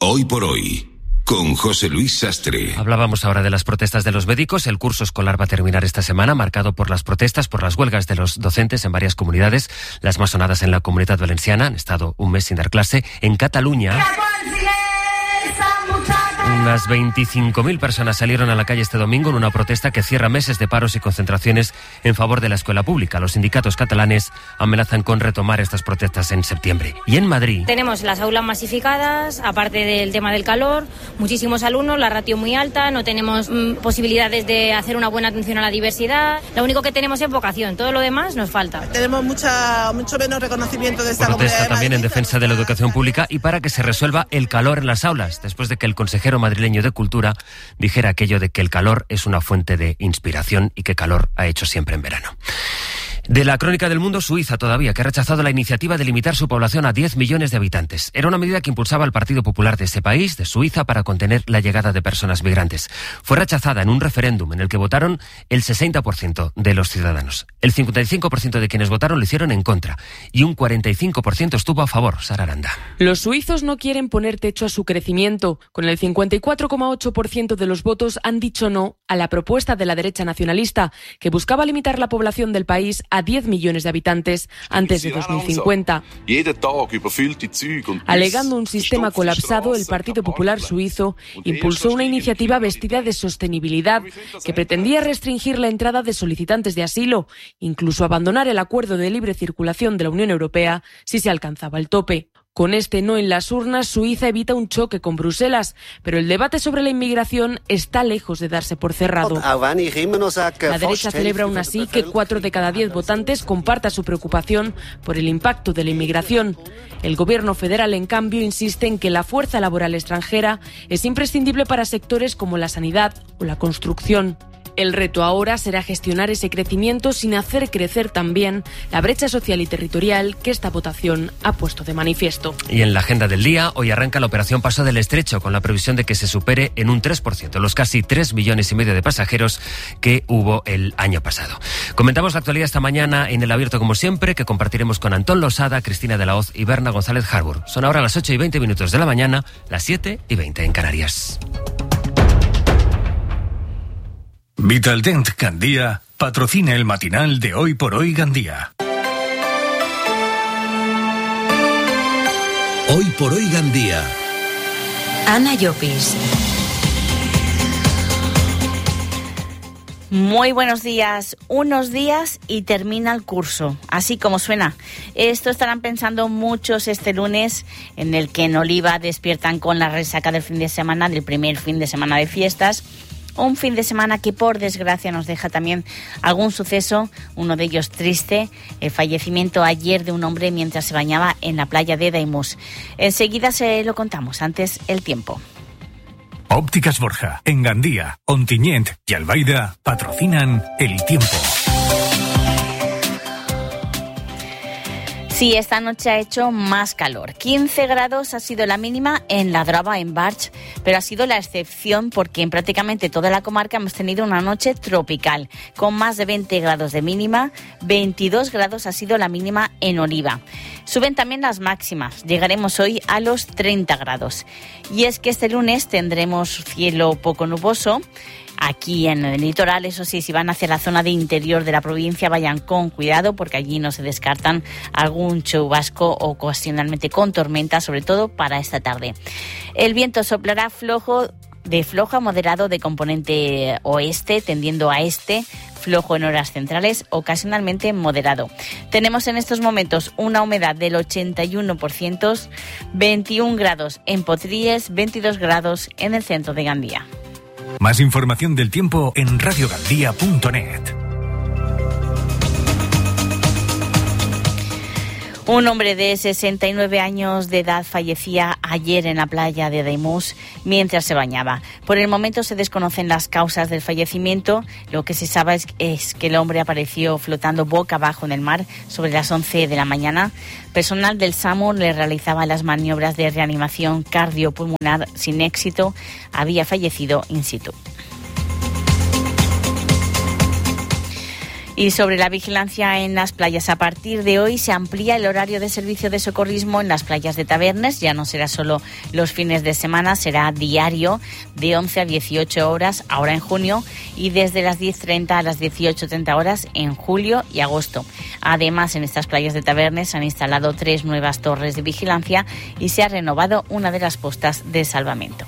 Hoy por hoy, con José Luis Sastre. Hablábamos ahora de las protestas de los médicos. El curso escolar va a terminar esta semana, marcado por las protestas, por las huelgas de los docentes en varias comunidades. Las más sonadas en la Comunidad Valenciana han estado un mes sin dar clase. En Cataluña, unas 25.000 personas salieron a la calle este domingo en una protesta que cierra meses de paros y concentraciones en favor de la escuela pública. Los sindicatos catalanes amenazan con retomar estas protestas en septiembre. Y en Madrid tenemos las aulas masificadas, aparte del tema del calor, muchísimos alumnos, la ratio muy alta, no tenemos posibilidades de hacer una buena atención a la diversidad. Lo único que tenemos es vocación, todo lo demás nos falta. Tenemos mucho menos reconocimiento de esta protesta comunidad. También en defensa de la educación pública y para que se resuelva el calor en las aulas, después de que el consejero madrileño de Cultura dijera aquello de que el calor es una fuente de inspiración y que calor ha hecho siempre en verano. De la crónica del mundo, Suiza todavía, que ha rechazado la iniciativa de limitar su población a 10 millones de habitantes. Era una medida que impulsaba el Partido Popular de ese país, de Suiza, para contener la llegada de personas migrantes. Fue rechazada en un referéndum en el que votaron el 60% de los ciudadanos. El 55% de quienes votaron lo hicieron en contra y un 45% estuvo a favor. Sara Aranda. Los suizos no quieren poner techo a su crecimiento. Con el 54,8% de los votos han dicho no a la propuesta de la derecha nacionalista, que buscaba limitar la población del país a 10 millones de habitantes antes de 2050. Alegando un sistema colapsado, el Partido Popular suizo impulsó una iniciativa vestida de sostenibilidad que pretendía restringir la entrada de solicitantes de asilo, incluso abandonar el acuerdo de libre circulación de la Unión Europea si se alcanzaba el tope. Con este no en las urnas, Suiza evita un choque con Bruselas, pero el debate sobre la inmigración está lejos de darse por cerrado. La derecha celebra aún así que 4 de cada 10 votantes comparta su preocupación por el impacto de la inmigración. El gobierno federal, en cambio, insiste en que la fuerza laboral extranjera es imprescindible para sectores como la sanidad o la construcción. El reto ahora será gestionar ese crecimiento sin hacer crecer también la brecha social y territorial que esta votación ha puesto de manifiesto. Y en la agenda del día, hoy arranca la operación Paso del Estrecho, con la previsión de que se supere en un 3% los casi 3,5 millones de pasajeros que hubo el año pasado. Comentamos la actualidad esta mañana en El Abierto, como siempre, que compartiremos con Antón Losada, Cristina de la Hoz y Berna González Harbour. Son ahora las 8:20 de la mañana, las 7:20 en Canarias. Vitaldent Gandía patrocina el matinal de Hoy por Hoy Gandía. Hoy por Hoy Gandía. Ana Llopis. Muy buenos días. Unos días y termina el curso, así como suena. Esto estarán pensando muchos este lunes, en el que en Oliva despiertan con la resaca del fin de semana, del primer fin de semana de fiestas. Un fin de semana que, por desgracia, nos deja también algún suceso, uno de ellos triste, el fallecimiento ayer de un hombre mientras se bañaba en la playa de Daimús. Enseguida se lo contamos, antes el tiempo. Ópticas Borja, en Gandía, Ontinyent y Albaida patrocinan el tiempo. Sí, esta noche ha hecho más calor. 15 grados ha sido la mínima en La Drava, en Barx, pero ha sido la excepción porque en prácticamente toda la comarca hemos tenido una noche tropical, con más de 20 grados de mínima. 22 grados ha sido la mínima en Oliva. Suben también las máximas. Llegaremos hoy a los 30 grados. Y es que este lunes tendremos cielo poco nuboso. Aquí en el litoral, eso sí, si van hacia la zona de interior de la provincia, vayan con cuidado porque allí no se descartan algún chubasco ocasionalmente con tormenta, sobre todo para esta tarde. El viento soplará flojo a moderado de componente oeste, tendiendo a este, flojo en horas centrales, ocasionalmente moderado. Tenemos en estos momentos una humedad del 81%, 21 grados en Potríes, 22 grados en el centro de Gandía. Más información del tiempo en radiogandía.net. Un hombre de 69 años de edad fallecía ayer en la playa de Daimús mientras se bañaba. Por el momento se desconocen las causas del fallecimiento. Lo que se sabe es que el hombre apareció flotando boca abajo en el mar sobre las 11 de la mañana. Personal del SAMU le realizaba las maniobras de reanimación cardiopulmonar sin éxito. Había fallecido in situ. Y sobre la vigilancia en las playas, a partir de hoy se amplía el horario de servicio de socorrismo en las playas de Tabernes. Ya no será solo los fines de semana, será diario de 11 a 18 horas ahora en junio y desde las 10:30 a las 18:30 horas en julio y agosto. Además, en estas playas de Tabernes se han instalado 3 nuevas torres de vigilancia y se ha renovado una de las postas de salvamento.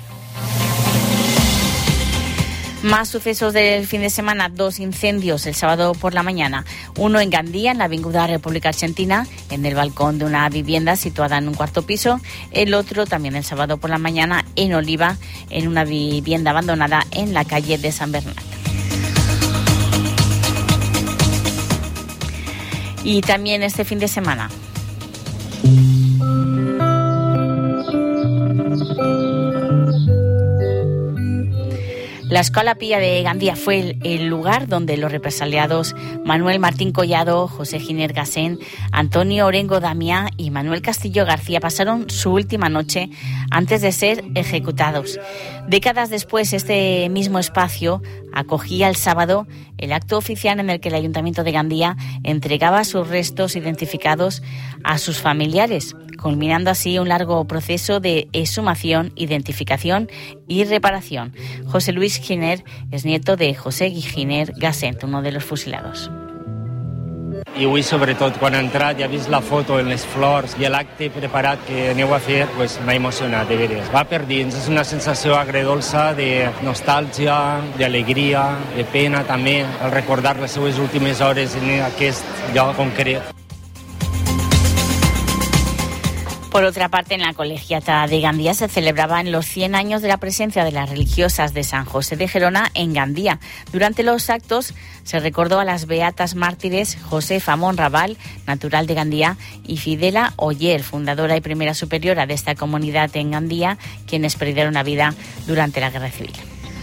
Más sucesos del fin de semana, 2 incendios el sábado por la mañana. Uno en Gandía, en la Avinguda República Argentina, en el balcón de una vivienda situada en un 4º piso. El otro también el sábado por la mañana en Oliva, en una vivienda abandonada en la calle de San Bernat. Y también este fin de semana. La Escola Pía de Gandía fue el lugar donde los represaliados Manuel Martín Collado, José Giner Gasén, Antonio Orengo Damiá y Manuel Castillo García pasaron su última noche antes de ser ejecutados. Décadas después, este mismo espacio acogía el sábado el acto oficial en el que el Ayuntamiento de Gandía entregaba sus restos identificados a sus familiares, culminando así un largo proceso de exhumación, identificación y reparación. José Luis Giner es nieto de José Giner Gasén, uno de los fusilados. I avui, sobretot, quan he entrat i he vist la foto en les flors i l'acte preparat que aneu a fer, pues, m'ha emocionat, de veres. Va per dins, és una sensació agredolça de nostàlgia, d'alegria, de pena també, al recordar les seues últimes hores en aquest lloc concret. Por otra parte, en la Colegiata de Gandía se celebraban los 100 años de la presencia de las religiosas de San José de Gerona en Gandía. Durante los actos se recordó a las beatas mártires Josefa Monraval, natural de Gandía, y Fidela Oller, fundadora y primera superiora de esta comunidad en Gandía, quienes perdieron la vida durante la Guerra Civil.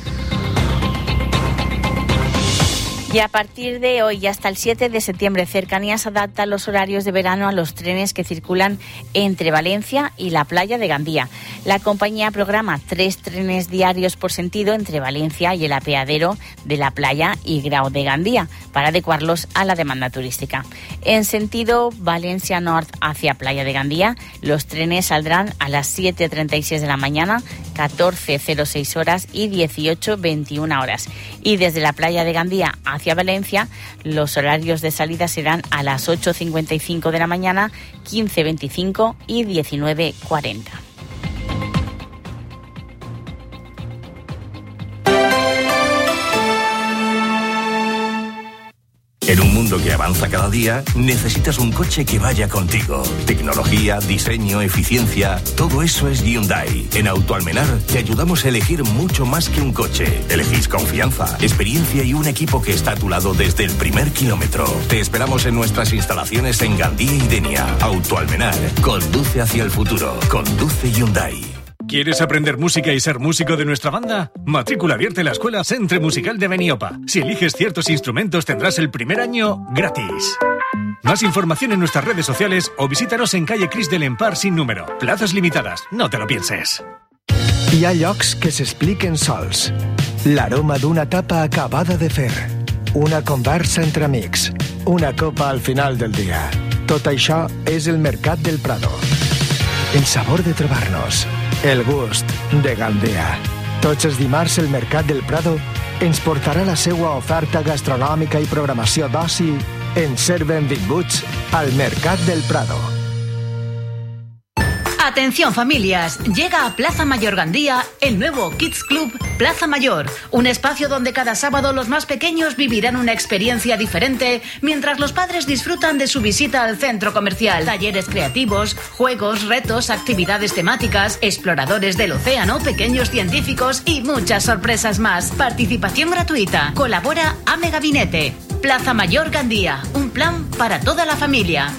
Y a partir de hoy hasta el 7 de septiembre, Cercanías adapta los horarios de verano a los trenes que circulan entre Valencia y la playa de Gandía. La compañía programa 3 trenes diarios por sentido entre Valencia y el apeadero de la playa y Grau de Gandía para adecuarlos a la demanda turística. En sentido Valencia Norte hacia Playa de Gandía, los trenes saldrán a las 7:36 de la mañana, 14:06 horas y 18:21 horas. Y desde la playa de Gandía hacia Valencia, los horarios de salida serán a las 8:55 de la mañana, 15:25 y 19:40. En un mundo que avanza cada día, necesitas un coche que vaya contigo. Tecnología, diseño, eficiencia, todo eso es Hyundai. En Autoalmenar te ayudamos a elegir mucho más que un coche. Elegís confianza, experiencia y un equipo que está a tu lado desde el primer kilómetro. Te esperamos en nuestras instalaciones en Gandía y Denia. Autoalmenar, conduce hacia el futuro. Conduce Hyundai. ¿Quieres aprender música y ser músico de nuestra banda? Matrícula abierta en la Escuela Centre Musical de Beniopa. Si eliges ciertos instrumentos tendrás el primer año gratis. Más información en nuestras redes sociales o visítanos en calle Cris de l'Empar sin número. Plazas limitadas, no te lo pienses. Hi ha llocs que s'expliquen sols. L'aroma d'una tapa acabada de fer. Una conversa entre amics. Una copa al final del dia. Tot això és el Mercat del Prado. El sabor de trobar-nos. El gust de Gandía. Tots els dimarts el Mercat del Prado ens portarà la seva oferta gastronòmica i programació d'oci en ser benvinguts al Mercat del Prado. Atención familias, llega a Plaza Mayor Gandía el nuevo Kids Club Plaza Mayor, un espacio donde cada sábado los más pequeños vivirán una experiencia diferente mientras los padres disfrutan de su visita al centro comercial. Talleres creativos, juegos, retos, actividades temáticas, exploradores del océano, pequeños científicos y muchas sorpresas más. Participación gratuita. Colabora AME Gabinete. Plaza Mayor Gandía, un plan para toda la familia.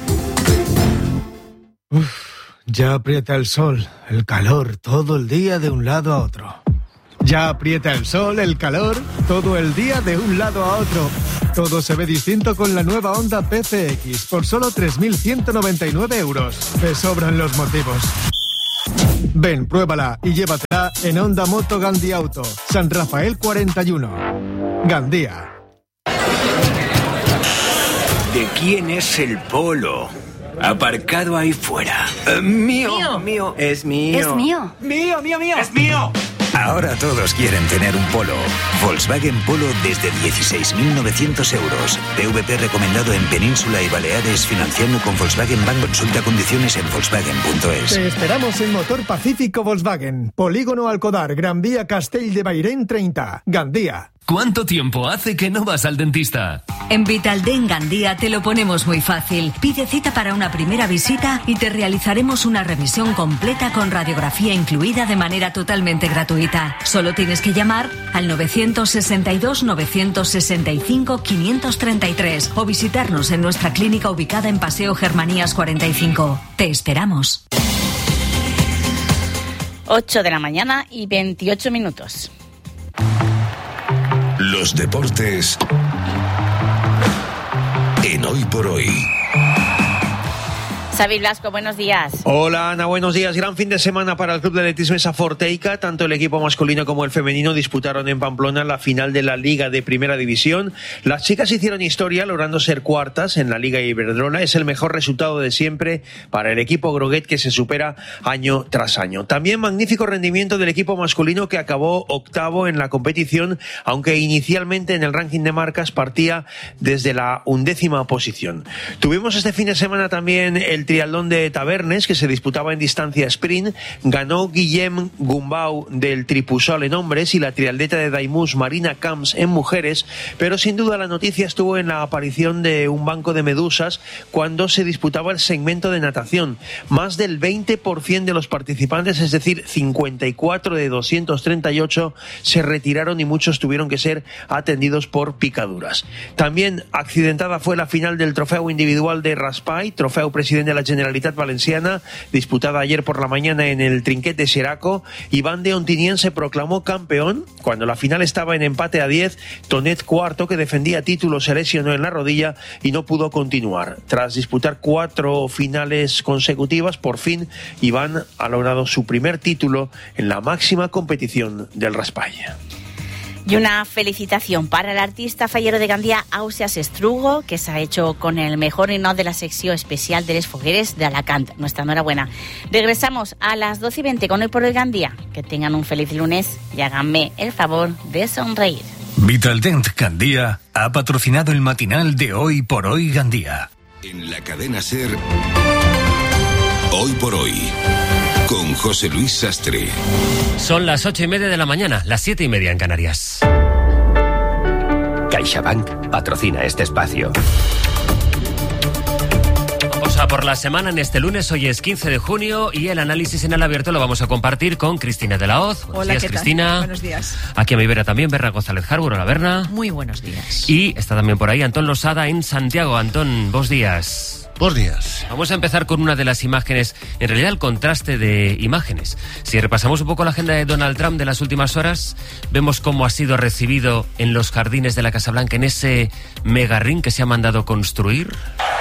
Ya aprieta el sol, el calor, todo el día de un lado a otro. Ya aprieta el sol, el calor, todo el día de un lado a otro. Todo se ve distinto con la nueva Honda PCX por solo 3.199 euros. Te sobran los motivos. Ven, pruébala y llévatela en Honda Moto Gandía Auto, San Rafael 41. Gandía. ¿De quién es el polo? Aparcado ahí fuera. Mío. Es mío. Es mío. Mío. Es mío. Ahora todos quieren tener un Polo. Volkswagen Polo desde 16.900 euros. PVP recomendado en Península y Baleares, financiando con Volkswagen Bank. Consulta condiciones en Volkswagen.es. Te esperamos en Motor Pacífico Volkswagen. Polígono Alcodar, Gran Vía Castell de Bairén 30, Gandía. ¿Cuánto tiempo hace que no vas al dentista? En Vitaldent Gandía te lo ponemos muy fácil. Pide cita para una primera visita y te realizaremos una revisión completa con radiografía incluida de manera totalmente gratuita. Solo tienes que llamar al 962 965 533 o visitarnos en nuestra clínica ubicada en Paseo Germanías 45. Te esperamos. 8 de la mañana y 28 minutos. Los deportes en Hoy por Hoy. Xavi Blasco, buenos días. Hola Ana, buenos días. Gran fin de semana para el Club de Atletismo Saforteica. Tanto el equipo masculino como el femenino disputaron en Pamplona la final de la Liga de Primera División. Las chicas hicieron historia logrando ser cuartas en la Liga Iberdrola. Es el mejor resultado de siempre para el equipo groguet, que se supera año tras año. También magnífico rendimiento del equipo masculino, que acabó octavo en la competición, aunque inicialmente en el ranking de marcas partía desde la 11ª posición. Tuvimos este fin de semana también el triatlón de Tabernes, que se disputaba en distancia sprint. Ganó Guillem Gumbau del Tripusol en hombres y la triatleta de Daimús, Marina Camps, en mujeres, pero sin duda la noticia estuvo en la aparición de un banco de medusas cuando se disputaba el segmento de natación. Más del 20% de los participantes, es decir, 54 de 238, se retiraron y muchos tuvieron que ser atendidos por picaduras. También accidentada fue la final del trofeo individual de Raspai, trofeo presidente de la Generalitat Valenciana, disputada ayer por la mañana en el Trinquet de Xeraco. Iván de Ontinyent se proclamó campeón cuando la final estaba en empate a 10. Tonet, cuarto, que defendía título, se lesionó en la rodilla y no pudo continuar. Tras disputar 4 finales consecutivas, por fin Iván ha logrado su primer título en la máxima competición del Raspai. Y una felicitación para el artista fallero de Gandía, Ausias Estrugo, que se ha hecho con el mejor himno de la sección especial de Les Fogueres de Alacant. Nuestra enhorabuena. Regresamos a las 12:20 con Hoy por Hoy Gandía. Que tengan un feliz lunes y háganme el favor de sonreír. Vitaldent Gandía ha patrocinado el matinal de Hoy por Hoy Gandía. En la cadena SER, Hoy por Hoy, con José Luis Sastre. Son las 8:30 de la mañana, las 7:30 en Canarias. CaixaBank patrocina este espacio. Vamos a por la semana en este lunes. Hoy es 15 de junio y el análisis en el abierto lo vamos a compartir con Cristina de la Hoz. Buenos días, Cristina. Buenos días. Aquí a mi vera también, Berra González Harbour. Hola, Berna. Muy buenos días. Y está también por ahí Antón Losada en Santiago. Antón, buenos días. Buenos días. Vamos a empezar con una de las imágenes, en realidad el contraste de imágenes. Si repasamos un poco la agenda de Donald Trump de las últimas horas, vemos cómo ha sido recibido en los jardines de la Casa Blanca, en ese mega ring que se ha mandado construir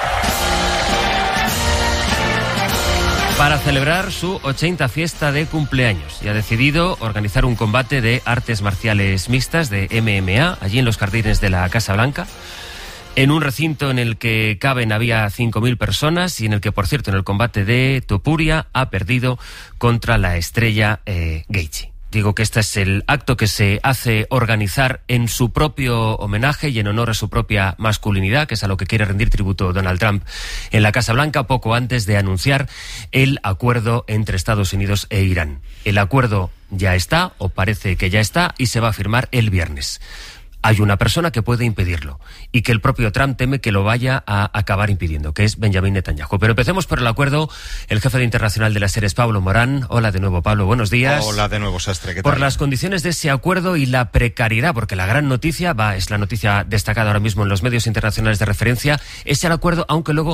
para celebrar su 80 fiesta de cumpleaños, y ha decidido organizar un combate de artes marciales mixtas, de MMA, allí en los jardines de la Casa Blanca, en un recinto en el que había 5.000 personas y en el que, por cierto, en el combate de Topuria ha perdido contra la estrella Gaethje. Digo que este es el acto que se hace organizar en su propio homenaje y en honor a su propia masculinidad, que es a lo que quiere rendir tributo Donald Trump en la Casa Blanca poco antes de anunciar el acuerdo entre Estados Unidos e Irán. El acuerdo ya está, o parece que ya está, y se va a firmar el viernes. Hay una persona que puede impedirlo y que el propio Trump teme que lo vaya a acabar impidiendo, que es Benjamin Netanyahu. Pero empecemos por el acuerdo. El jefe de internacional de la SER es Pablo Morán. Hola de nuevo, Pablo, buenos días. Hola de nuevo, Sastre, ¿qué tal? Por las condiciones de ese acuerdo y la precariedad, porque la gran noticia, es la noticia destacada ahora mismo en los medios internacionales de referencia, es el acuerdo, aunque luego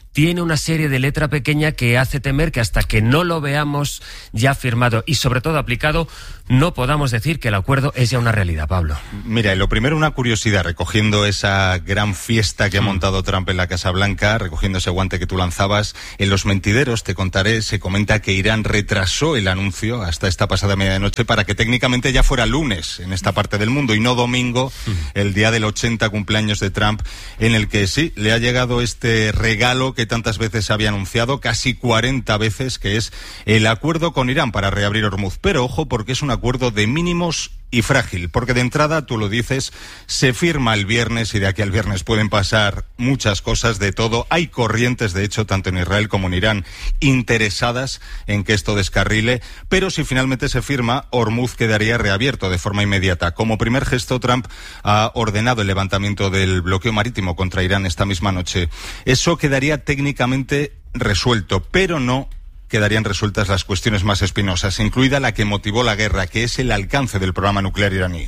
tiene una serie de letra pequeña que hace temer que hasta que no lo veamos ya firmado y sobre todo aplicado, no podamos decir que el acuerdo es ya una realidad, Pablo. Mira, y lo primero, una curiosidad, recogiendo esa gran fiesta que ha montado Trump en la Casa Blanca, recogiendo ese guante que tú lanzabas, en los mentideros, te contaré, se comenta que Irán retrasó el anuncio hasta esta pasada medianoche para que técnicamente ya fuera lunes en esta parte del mundo y no domingo, el día del 80 cumpleaños de Trump, en el que sí, le ha llegado este regalo que tantas veces había anunciado, casi 40 veces, que es el acuerdo con Irán para reabrir Hormuz. Pero ojo, porque es un acuerdo de mínimos y frágil, porque de entrada, tú lo dices, se firma el viernes y de aquí al viernes pueden pasar muchas cosas, de todo. Hay corrientes, de hecho, tanto en Israel como en Irán, interesadas en que esto descarrile, pero si finalmente se firma, Hormuz quedaría reabierto de forma inmediata. Como primer gesto, Trump ha ordenado el levantamiento del bloqueo marítimo contra Irán esta misma noche. Eso quedaría técnicamente resuelto, pero no quedarían resueltas las cuestiones más espinosas, incluida la que motivó la guerra, que es el alcance del programa nuclear iraní.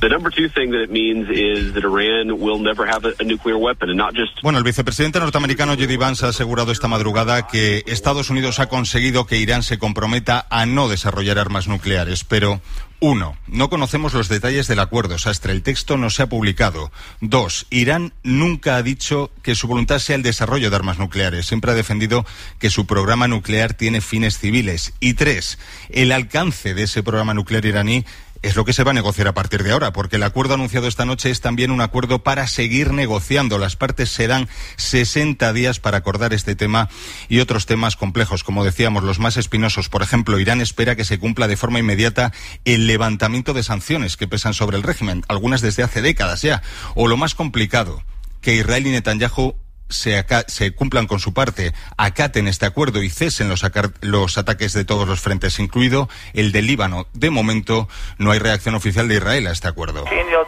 Bueno, el vicepresidente norteamericano J.D. Vance ha asegurado esta madrugada que Estados Unidos ha conseguido que Irán se comprometa a no desarrollar armas nucleares, pero 1. No conocemos los detalles del acuerdo, Sastre. El texto no se ha publicado. 2. Irán nunca ha dicho que su voluntad sea el desarrollo de armas nucleares. Siempre ha defendido que su programa nuclear tiene fines civiles. Y 3. El alcance de ese programa nuclear iraní es lo que se va a negociar a partir de ahora, porque el acuerdo anunciado esta noche es también un acuerdo para seguir negociando. Las partes se dan 60 días para acordar este tema y otros temas complejos, como decíamos, los más espinosos. Por ejemplo, Irán espera que se cumpla de forma inmediata el levantamiento de sanciones que pesan sobre el régimen, algunas desde hace décadas ya. O lo más complicado, que Israel y Netanyahu se cumplan con su parte, acaten este acuerdo y cesen los ataques de todos los frentes, incluido el del Líbano. De momento, no hay reacción oficial de Israel a este acuerdo.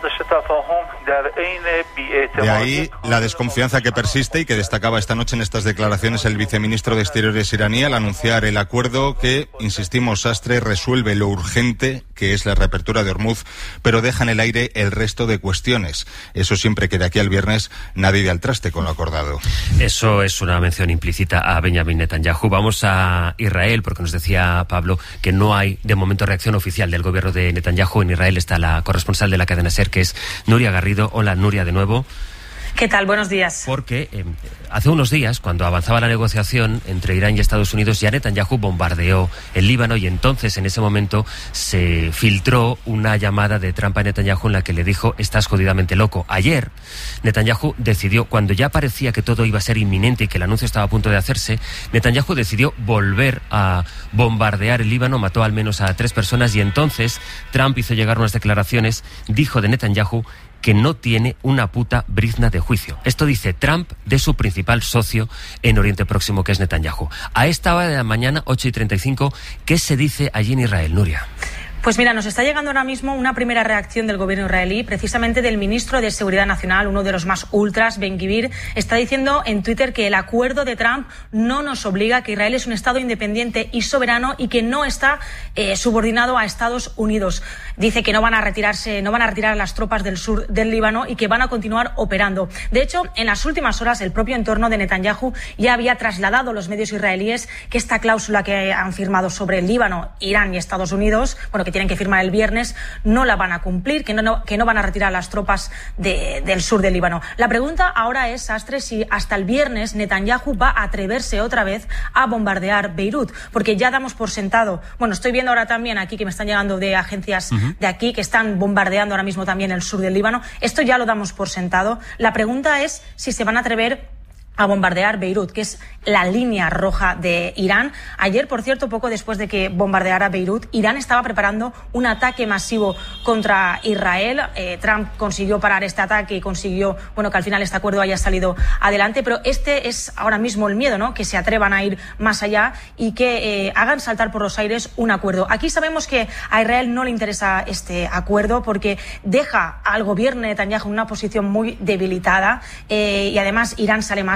De ahí la desconfianza que persiste y que destacaba esta noche en estas declaraciones el viceministro de Exteriores iraní al anunciar el acuerdo que, insistimos, Sastre, resuelve lo urgente que es la reapertura de Hormuz, pero deja en el aire el resto de cuestiones. Eso siempre que de aquí al viernes nadie dé al traste con lo acordado. Eso es una mención implícita a Benjamin Netanyahu. Vamos a Israel, porque nos decía Pablo que no hay de momento reacción oficial del gobierno de Netanyahu. En Israel está la corresponsal de la cadena SER, que es Nuria Garrido. Hola, Nuria, de nuevo. ¿Qué tal? Buenos días. Porque hace unos días, cuando avanzaba la negociación entre Irán y Estados Unidos, ya Netanyahu bombardeó el Líbano y entonces, en ese momento, se filtró una llamada de Trump a Netanyahu en la que le dijo: estás jodidamente loco. Ayer, Netanyahu decidió, cuando ya parecía que todo iba a ser inminente y que el anuncio estaba a punto de hacerse, Netanyahu decidió volver a bombardear el Líbano, mató al menos a 3 personas y entonces Trump hizo llegar unas declaraciones, dijo de Netanyahu que no tiene una puta brizna de juicio. Esto dice Trump de su principal socio en Oriente Próximo, que es Netanyahu. A esta hora de la mañana, 8:35, ¿qué se dice allí en Israel, Nuria? Pues mira, nos está llegando ahora mismo una primera reacción del gobierno israelí, precisamente del ministro de Seguridad Nacional, uno de los más ultras, Ben-Gvir, está diciendo en Twitter que el acuerdo de Trump no nos obliga, que Israel es un Estado independiente y soberano y que no está subordinado a Estados Unidos. Dice que no van a retirar a las tropas del sur del Líbano y que van a continuar operando. De hecho, en las últimas horas, el propio entorno de Netanyahu ya había trasladado a los medios israelíes que esta cláusula que han firmado sobre el Líbano, Irán y Estados Unidos, que tienen que firmar el viernes, no la van a cumplir, que no van a retirar las tropas del sur del Líbano. La pregunta ahora es, Sastre, si hasta el viernes Netanyahu va a atreverse otra vez a bombardear Beirut, porque ya damos por sentado, estoy viendo ahora también aquí que me están llegando de agencias de aquí que están bombardeando ahora mismo también el sur del Líbano, esto ya lo damos por sentado. La pregunta es si se van a atrever a bombardear Beirut, que es la línea roja de Irán. Ayer, por cierto, poco después de que bombardeara Beirut, Irán estaba preparando un ataque masivo contra Israel. Trump consiguió parar este ataque y consiguió, que al final este acuerdo haya salido adelante, pero este es ahora mismo el miedo, ¿no? Que se atrevan a ir más allá y que hagan saltar por los aires un acuerdo. Aquí sabemos que a Israel no le interesa este acuerdo porque deja al gobierno de Netanyahu en una posición muy debilitada y además Irán sale más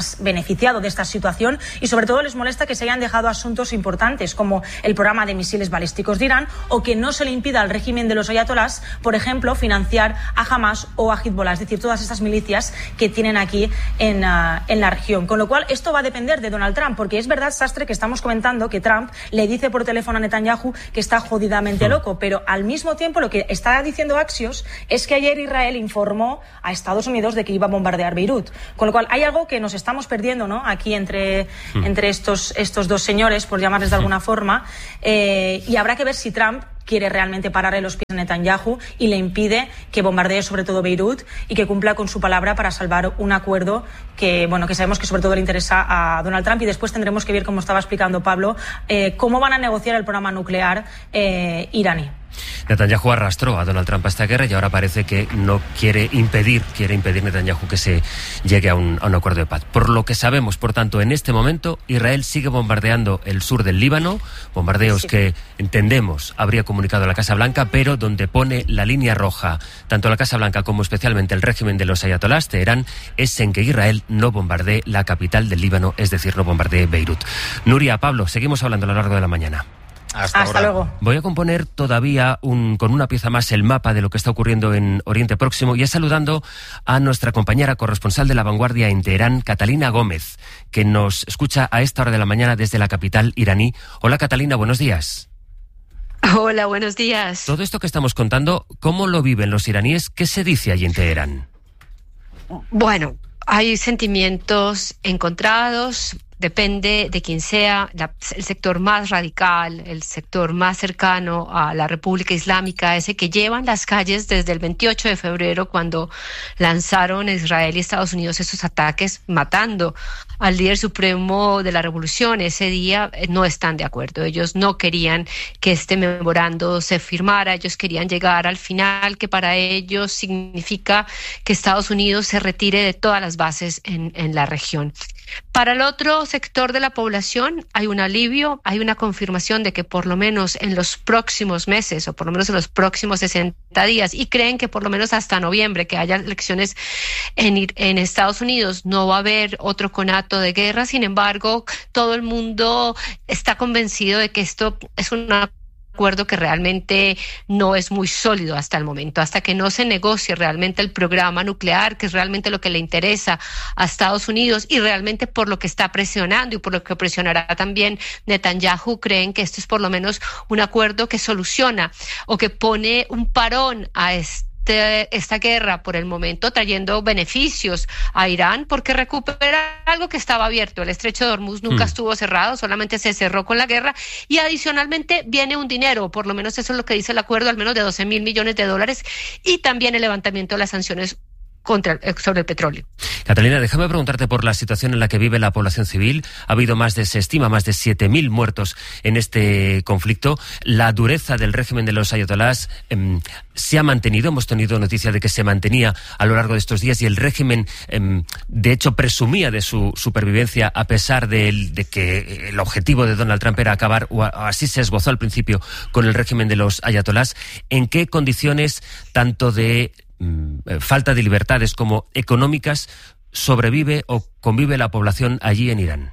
más beneficiado de esta situación, y sobre todo les molesta que se hayan dejado asuntos importantes como el programa de misiles balísticos de Irán, o que no se le impida al régimen de los ayatolás, por ejemplo, financiar a Hamas o a Hezbollah, es decir, todas estas milicias que tienen aquí en la región. Con lo cual, esto va a depender de Donald Trump, porque es verdad, Sastre, que estamos comentando que Trump le dice por teléfono a Netanyahu que está jodidamente loco, pero al mismo tiempo lo que está diciendo Axios es que ayer Israel informó a Estados Unidos de que iba a bombardear Beirut. Con lo cual, hay algo que nos estamos perdiendo, ¿no?, aquí entre estos dos señores, por llamarles de alguna forma, y habrá que ver si Trump quiere realmente pararle los pies a Netanyahu y le impide que bombardee sobre todo Beirut y que cumpla con su palabra para salvar un acuerdo que sabemos que sobre todo le interesa a Donald Trump. Y después tendremos que ver, como estaba explicando Pablo, cómo van a negociar el programa nuclear iraní. Netanyahu arrastró a Donald Trump a esta guerra y ahora parece que no quiere impedir Netanyahu que se llegue a un acuerdo de paz. Por lo que sabemos, por tanto, en este momento Israel sigue bombardeando el sur del Líbano, bombardeos que entendemos habría comunicado a la Casa Blanca, pero donde pone la línea roja tanto la Casa Blanca como especialmente el régimen de los ayatolás, Teherán, es en que Israel no bombardee la capital del Líbano, es decir, no bombardee Beirut. Nuria, Pablo, seguimos hablando a lo largo de la mañana. Hasta luego. Voy a componer todavía con una pieza más el mapa de lo que está ocurriendo en Oriente Próximo, y es saludando a nuestra compañera corresponsal de La Vanguardia en Teherán, Catalina Gómez, que nos escucha a esta hora de la mañana desde la capital iraní. Hola, Catalina, buenos días. Hola, buenos días. Todo esto que estamos contando, ¿cómo lo viven los iraníes? ¿Qué se dice allí en Teherán? Bueno, hay sentimientos encontrados. Depende de quién sea, el sector más radical, el sector más cercano a la República Islámica, ese que llevan las calles desde el 28 de febrero, cuando lanzaron Israel y Estados Unidos esos ataques, matando al líder supremo de la revolución. Ese día no están de acuerdo. Ellos no querían que este memorando se firmara. Ellos querían llegar al final, que para ellos significa que Estados Unidos se retire de todas las bases en la región. Para el otro sector de la población hay un alivio, hay una confirmación de que por lo menos en los próximos meses, o por lo menos en los próximos 60 días, y creen que por lo menos hasta noviembre, que haya elecciones en Estados Unidos, no va a haber otro conato de guerra. Sin embargo, todo el mundo está convencido de que esto es una acuerdo que realmente no es muy sólido hasta el momento, hasta que no se negocie realmente el programa nuclear, que es realmente lo que le interesa a Estados Unidos y realmente por lo que está presionando y por lo que presionará también Netanyahu. Creen que esto es por lo menos un acuerdo que soluciona o que pone un parón a esta guerra por el momento, trayendo beneficios a Irán, porque recupera algo que estaba abierto. El estrecho de Hormuz nunca estuvo cerrado, solamente se cerró con la guerra, y adicionalmente viene un dinero, por lo menos eso es lo que dice el acuerdo, al menos de $12,000 millones, y también el levantamiento de las sanciones sobre el petróleo. Catalina, déjame preguntarte por la situación en la que vive la población civil. Ha habido se estima más de 7.000 muertos en este conflicto. La dureza del régimen de los ayatolás se ha mantenido. Hemos tenido noticia de que se mantenía a lo largo de estos días, y el régimen, de hecho, presumía de su supervivencia, a pesar de que el objetivo de Donald Trump era acabar, o así se esbozó al principio, con el régimen de los ayatolás. ¿En qué condiciones, tanto de falta de libertades como económicas, sobrevive o convive la población allí en Irán?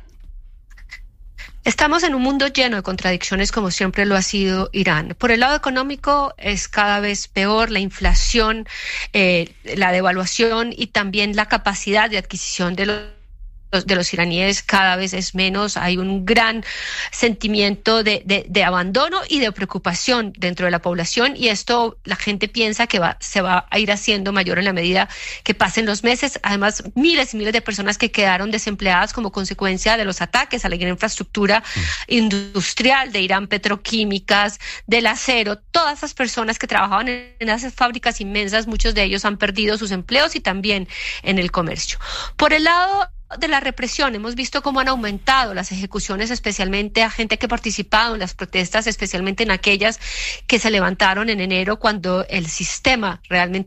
Estamos en un mundo lleno de contradicciones, como siempre lo ha sido Irán. Por el lado económico es cada vez peor la inflación, la devaluación y también la capacidad de adquisición de los iraníes cada vez es menos. Hay un gran sentimiento de abandono y de preocupación dentro de la población, y esto la gente piensa que se va a ir haciendo mayor en la medida que pasen los meses. Además, miles y miles de personas que quedaron desempleadas como consecuencia de los ataques a la gran infraestructura industrial de Irán, petroquímicas, del acero. Todas esas personas que trabajaban en esas fábricas inmensas, muchos de ellos han perdido sus empleos, y también en el comercio. Por el lado de la represión, hemos visto cómo han aumentado las ejecuciones, especialmente a gente que ha participado en las protestas, especialmente en aquellas que se levantaron en enero, cuando el sistema realmente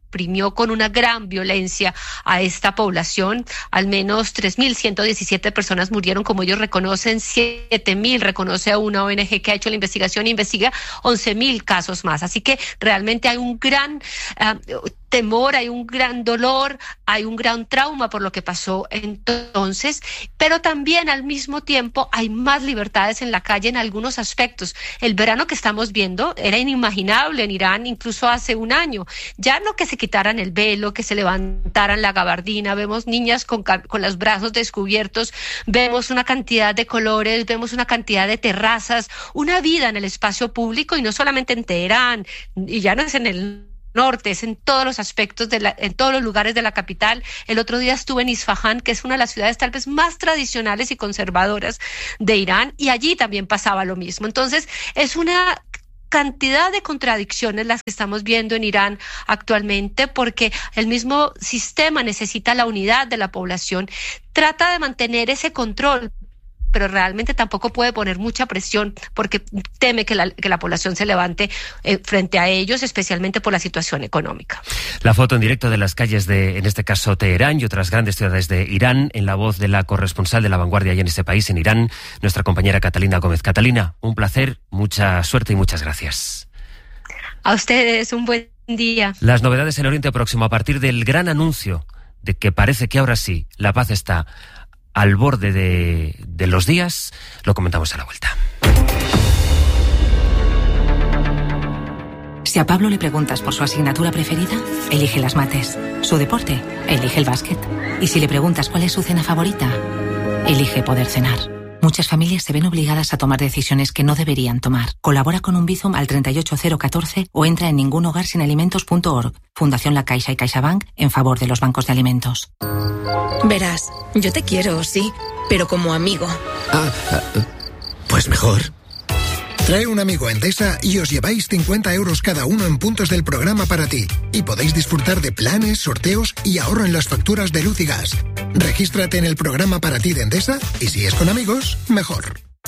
reprimió con una gran violencia a esta población. Al menos 3.117 personas murieron, como ellos reconocen, 7.000 reconoce a una ONG que ha hecho la investigación, investiga 11.000 casos más. Así que realmente hay un gran temor, hay un gran dolor, hay un gran trauma por lo que pasó entonces, pero también al mismo tiempo hay más libertades en la calle en algunos aspectos. El verano que estamos viendo era inimaginable en Irán incluso hace un año. Ya no que se quitaran el velo, que se levantaran la gabardina, vemos niñas con los brazos descubiertos, vemos una cantidad de colores, vemos una cantidad de terrazas, una vida en el espacio público, y no solamente en Teherán, y ya no es en el norte, es en todos los aspectos, en todos los lugares de la capital. El otro día estuve en Isfahán, que es una de las ciudades tal vez más tradicionales y conservadoras de Irán, y allí también pasaba lo mismo. Entonces, es una cantidad de contradicciones las que estamos viendo en Irán actualmente, porque el mismo sistema necesita la unidad de la población, trata de mantener ese control, pero realmente tampoco puede poner mucha presión porque teme que la población se levante frente a ellos, especialmente por la situación económica. La foto en directo de las calles de, en este caso, Teherán y otras grandes ciudades de Irán, en la voz de la corresponsal de La Vanguardia allá en ese país, en Irán, nuestra compañera Catalina Gómez. Catalina, un placer, mucha suerte y muchas gracias. A ustedes, un buen día. Las novedades en Oriente Próximo a partir del gran anuncio de que parece que ahora sí la paz está al borde de los días, lo comentamos a la vuelta. Si a Pablo le preguntas por su asignatura preferida, elige las mates. Su deporte, elige el básquet. Y si le preguntas cuál es su cena favorita, elige poder cenar. Muchas familias se ven obligadas a tomar decisiones que no deberían tomar. Colabora con un Bizum al 38014 o entra en ningunhogarsinalimentos.org. Fundación La Caixa y CaixaBank en favor de los bancos de alimentos. Verás, yo te quiero, sí, pero como amigo. Pues mejor. Trae un amigo a Endesa y os lleváis 50 euros cada uno en puntos del programa para ti. Y podéis disfrutar de planes, sorteos y ahorro en las facturas de luz y gas. Regístrate en el programa para ti de Endesa y si es con amigos, mejor.